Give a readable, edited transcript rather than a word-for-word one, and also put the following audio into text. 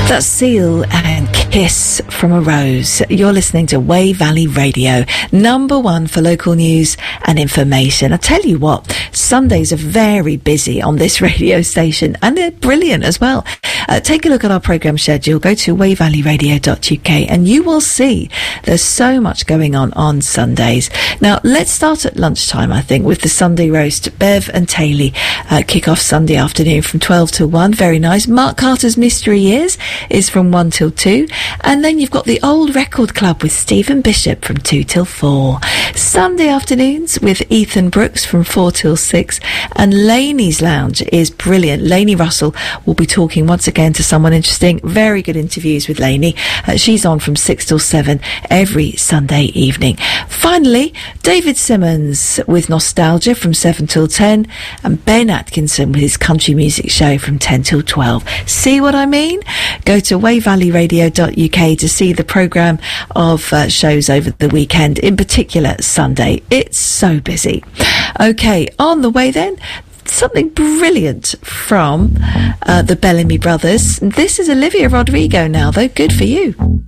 That's Seal and Kiss from a Rose. You're listening to Wey Valley Radio, number one for local news and information. I tell you what, Sundays are very busy on this radio station, and they're brilliant as well. Take a look at our programme schedule. Go to weyvalleyradio.uk and you will see there's so much going on Sundays. Now, let's start at lunchtime, I think, with the Sunday roast. Bev and Taylor kick off Sunday afternoon from 12 till 1. Very nice. Mark Carter's Mystery Years is from 1 till 2. And then you've got the Old Record Club with Stephen Bishop from 2 till 4. Sunday afternoons with Ethan Brooks from 4 till 6. And Laney's Lounge is brilliant. Lainey Russell will be talking once again to someone interesting. Very good interviews with Lainey. She's on from 6 till 7 every Sunday evening. Finally, David Simmons with Nostalgia from 7 till 10. And Ben Atkinson with his country music show from 10 till 12. See what I mean? Go to weyvalleyradio.uk to see the programme of shows over the weekend, in particular Sunday. It's so busy. Okay, on the way then, something brilliant from the Bellamy Brothers. This is Olivia Rodrigo now, though. Good for you.